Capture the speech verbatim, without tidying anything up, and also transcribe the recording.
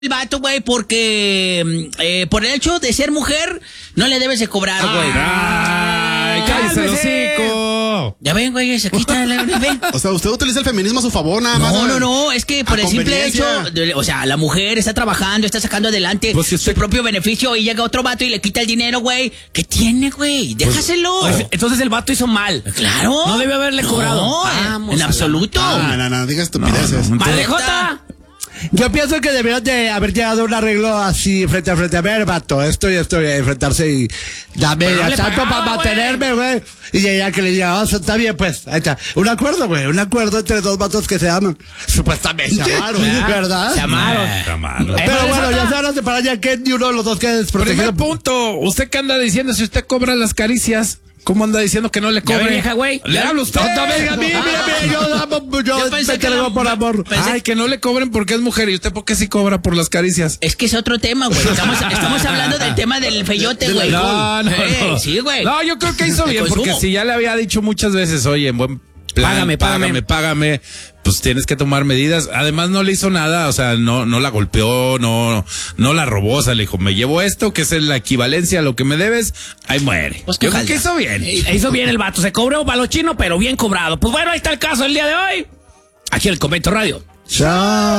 el vato, güey, porque eh, por el hecho de ser mujer, no le debes de cobrar, güey. ¡Ay, cállese el hocico! Ya ven, güey, se quita la... ¿ven? O sea, usted utiliza el feminismo a su favor, nada No, más. no, no, es que por a el simple hecho, conveniencia. de- o sea, la mujer está trabajando, está sacando adelante Pues si usted- su propio beneficio y llega otro vato y le quita el dinero, güey. ¿Qué tiene, güey? Déjaselo. Pues, entonces el vato hizo mal. Claro. No debe haberle cobrado. No, Vamos en a la- absoluto. No, no, no, diga estupideces. ¡Vale, Jota! Yo pienso que deberían de haber llegado a un arreglo así frente a frente. A ver, vato, esto y esto, y enfrentarse y dame Pero no a le tanto pagaba, para mantenerme, güey. Y ella que le diga, oh, está bien, pues, ahí está. Un acuerdo, güey, un acuerdo entre dos vatos que se aman. Supuestamente. Se amaron. ¿Verdad? Se amaron. Está malo. Eh, Pero Vale, bueno, Jota. ya se van a separar ya que ni uno de los dos quede desprotegido. Primer punto. ¿Usted qué anda diciendo? Si usted cobra las caricias, ¿cómo anda diciendo que no le Ya cobre? ven, vieja, güey. Le habla usted. Otra vez, a mí, mira, mira, yo, amo, yo, Yo pensé me que entrego la- por amor. pensé- Ay, que no le cobren porque es mujer. ¿Y usted por qué sí cobra por las caricias? Es que es otro tema, güey. Estamos, estamos hablando del tema del feyote, güey. No, no, Eh, no. Sí, güey. No, yo creo que hizo De bien, porque consumo. si ya le había dicho muchas veces, oye, en buen plan, Págame, págame. págame, págame, pues tienes que tomar medidas. Además, no le hizo nada, o sea, no, no la golpeó, no, no la robó, o sea, le dijo, me llevo esto, que es la equivalencia a lo que me debes, ahí muere. Pues, yo creo ojalá. que hizo bien. E hizo bien el vato. Se cobró palo chino, pero bien cobrado. Pues bueno, ahí está el caso el día de hoy. Aquí en el Convento Radio. Chao.